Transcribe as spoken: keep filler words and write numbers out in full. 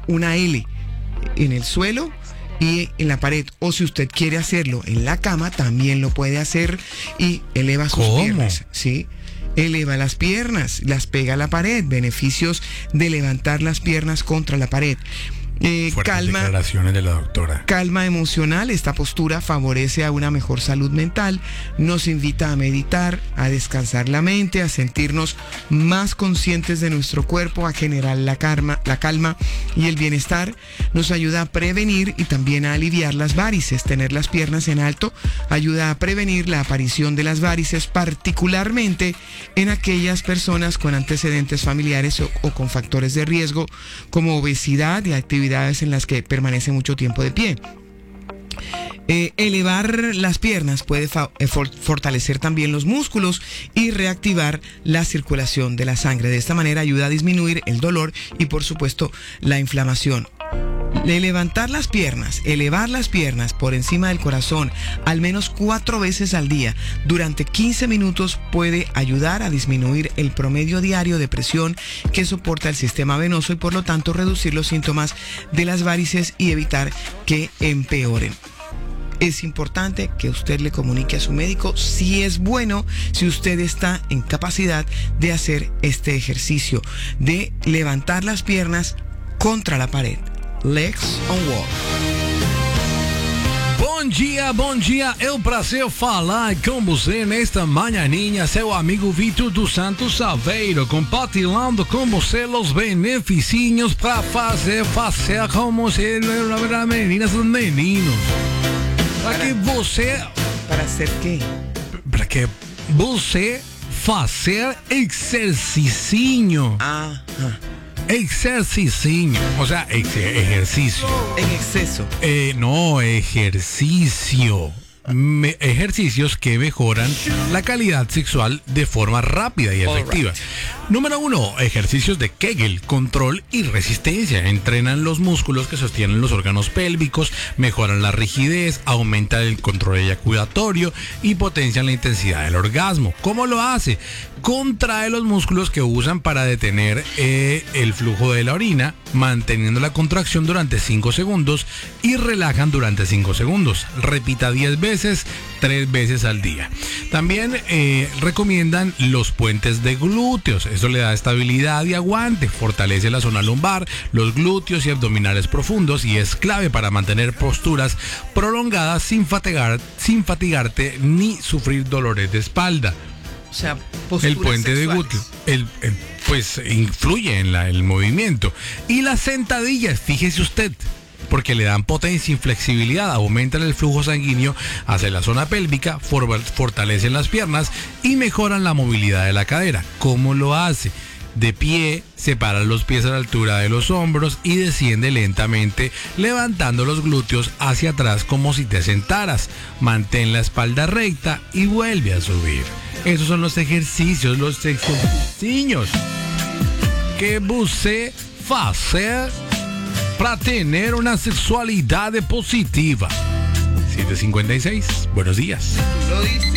una L en el suelo y en la pared, o si usted quiere hacerlo en la cama, también lo puede hacer y eleva sus ¿Cómo? piernas, ¿sí? Eleva las piernas, las pega a la pared. Beneficios de levantar las piernas contra la pared. Eh, Fuertes calma, declaraciones de la doctora. calma emocional. Esta postura favorece a una mejor salud mental, nos invita a meditar, a descansar la mente, a sentirnos más conscientes de nuestro cuerpo, a generar la calma, la calma y el bienestar. Nos ayuda a prevenir y también a aliviar las varices. Tener las piernas en alto ayuda a prevenir la aparición de las varices, particularmente en aquellas personas con antecedentes familiares o, o con factores de riesgo como obesidad y actividad en las que permanece mucho tiempo de pie. Eh, elevar las piernas puede fa- eh, for- fortalecer también los músculos y reactivar la circulación de la sangre. De esta manera ayuda a disminuir el dolor y, por supuesto, la inflamación. De levantar las piernas, elevar las piernas por encima del corazón al menos cuatro veces al día durante quince minutos puede ayudar a disminuir el promedio diario de presión que soporta el sistema venoso y por lo tanto reducir los síntomas de las varices y evitar que empeoren. Es importante que usted le comunique a su médico si es bueno, si usted está en capacidad de hacer este ejercicio de levantar las piernas contra la pared. Legs on wall. Bom dia, bom dia. É um prazer falar com você nesta manhãinha. Seu amigo Vitor dos Santos Saveiro, compartilhando com você os benefícios para fazer, fazer como se meninas e meninos. Para que você... ¿Para hacer qué? Para que você fazer exercício. Ajá. Exercicio, o sea, ex- ejercicio. En exceso. Eh, no, ejercicio. Me- ejercicios que mejoran la calidad sexual de forma rápida y efectiva. Número uno, ejercicios de Kegel, control y resistencia. Entrenan los músculos que sostienen los órganos pélvicos, mejoran la rigidez, aumentan el control eyaculatorio y potencian la intensidad del orgasmo. ¿Cómo lo hace? Contrae los músculos que usan para detener eh, el flujo de la orina, manteniendo la contracción durante cinco segundos y relajan durante cinco segundos. Repita diez veces, tres veces al día. También eh, recomiendan los puentes de glúteos. Esto le da estabilidad y aguante, fortalece la zona lumbar, los glúteos y abdominales profundos y es clave para mantener posturas prolongadas sin fatigar, sin fatigarte ni sufrir dolores de espalda. O sea, El puente de glúteo, el, el, pues influye en la, el movimiento. Y las sentadillas, fíjese usted, porque le dan potencia y flexibilidad, aumentan el flujo sanguíneo hacia la zona pélvica, for, fortalecen las piernas y mejoran la movilidad de la cadera. ¿Cómo lo hace? De pie, separa los pies a la altura de los hombros y desciende lentamente, levantando los glúteos hacia atrás como si te sentaras. Mantén la espalda recta y vuelve a subir. Esos son los ejercicios, los ejercicios que você fazer para tener una sexualidad positiva. siete cincuenta y seis, buenos días. Lo dice.